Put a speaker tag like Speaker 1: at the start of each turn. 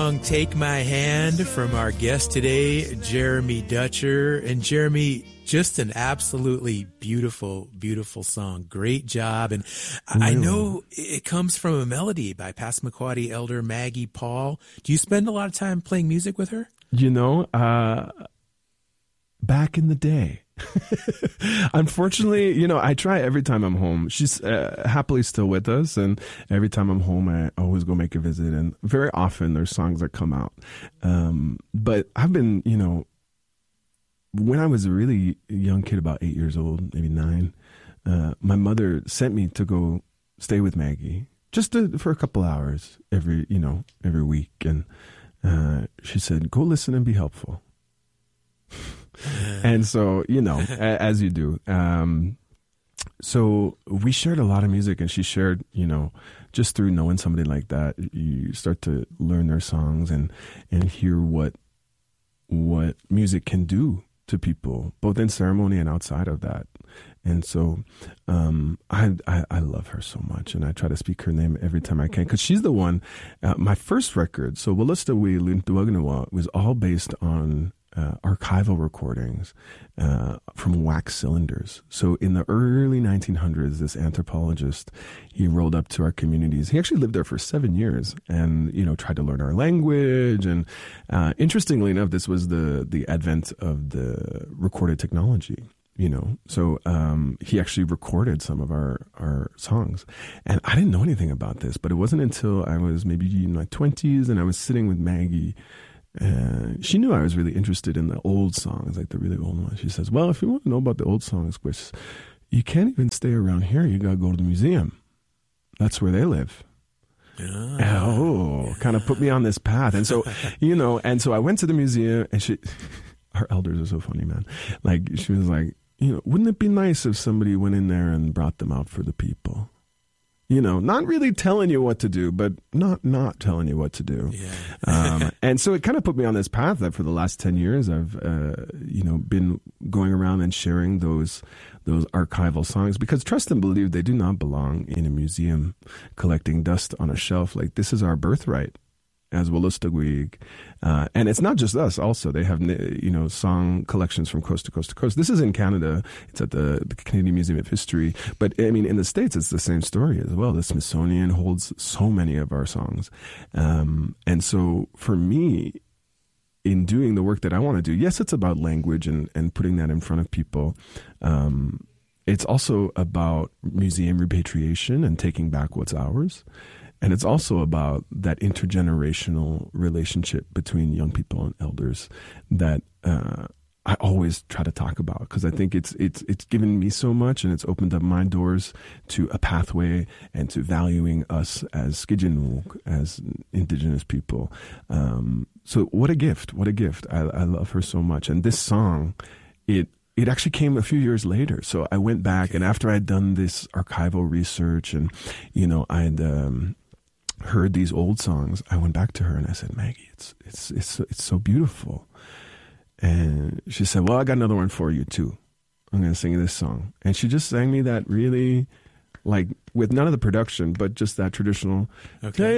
Speaker 1: song Take My Hand from our guest today, Jeremy Dutcher. And Jeremy, just an absolutely beautiful, beautiful song. Great job. And I know it comes from a melody by Passamaquoddy elder Maggie Paul. Do you spend a lot of time playing music with her?
Speaker 2: You know, back in the day. Unfortunately, you know, I try every time I'm home. She's happily still with us, and every time I'm home, I always go make a visit, and very often there's songs that come out. But I've been, you know, when I was a really young kid, about 8 years old, maybe 9, my mother sent me to go stay with Maggie for a couple hours every week, and she said, "Go listen and be helpful." And so, you know, as you do. So we shared a lot of music, and she shared, you know, just through knowing somebody like that, you start to learn their songs and hear what music can do to people, both in ceremony and outside of that. And so I love her so much, and I try to speak her name every time I can, because she's the one. My first record, so Wallista We Luntuagnawa, was all based on archival recordings from wax cylinders. So in the early 1900s, this anthropologist, he rolled up to our communities. He actually lived there for 7 years, and, you know, tried to learn our language. And interestingly enough, this was the advent of the recorded technology. You know, so he actually recorded some of our songs, and I didn't know anything about this. But it wasn't until I was maybe in my 20s, and I was sitting with Maggie. She knew I was really interested in the old songs, like the really old ones. She says, "Well, if you want to know about the old songs, pues, you can't even stay around here. You got to go to the museum. That's where they live." Kind of put me on this path. And so, you know, and so I went to the museum, and our elders are so funny, man. Like, she was like, you know, wouldn't it be nice if somebody went in there and brought them out for the people? You know, not really telling you what to do, but not telling you what to do. Yeah. And so it kind of put me on this path that for the last 10 years, I've, you know, been going around and sharing those archival songs, because trust and believe, they do not belong in a museum collecting dust on a shelf. Like, this is our birthright as Wolastoqiyik. And it's not just us also. They have, you know, song collections from coast to coast to coast. This is in Canada. It's at the Canadian Museum of History. But, I mean, in the States, it's the same story as well. The Smithsonian holds so many of our songs. And so for me, in doing the work that I want to do, yes, it's about language and putting that in front of people. It's also about museum repatriation and taking back what's ours. And it's also about that intergenerational relationship between young people and elders that I always try to talk about, because I think it's given me so much, and it's opened up my doors to a pathway and to valuing us as Skidjinuk, as Indigenous people. So what a gift! What a gift! I love her so much, and this song, it actually came a few years later. So I went back, and after I'd done this archival research, and, you know, I'd heard these old songs, I went back to her and I said, "Maggie, it's so beautiful." And she said, "Well, I got another one for you too. I'm going to sing you this song." And she just sang me that, really, like, with none of the production, but just that traditional. Okay.